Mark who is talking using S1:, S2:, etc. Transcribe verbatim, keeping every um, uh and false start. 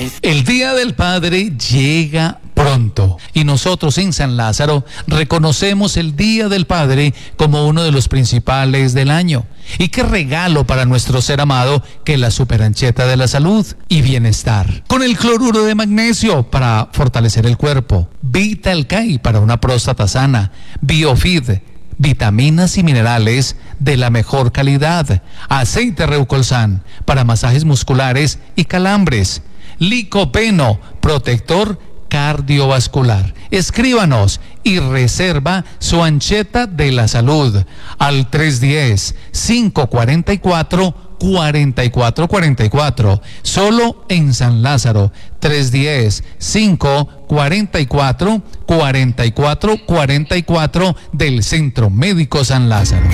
S1: mí.
S2: El Día del Padre llega pronto y nosotros en San Lázaro reconocemos el Día del Padre como uno de los principales del año. Y qué regalo para nuestro ser amado que la superancheta de la salud y bienestar. Con el cloruro de magnesio para fortalecer el cuerpo, Vital K para una próstata sana, Biofid, vitaminas y minerales de la mejor calidad, aceite Reucolsan para masajes musculares y calambres, Licopeno, protector cardiovascular. Escríbanos y reserva su ancheta de la salud al tres uno cero, cinco cuatro cuatro, cuatro cuatro cuatro cuatro, solo en San Lázaro. Tres uno cero, cinco cuatro cuatro, cuatro cuatro cuatro cuatro del Centro Médico San Lázaro.